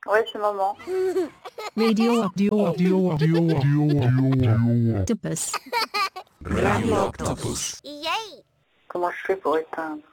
Ouais, c'est maman. Octopus. Yay! Comment je fais pour éteindre?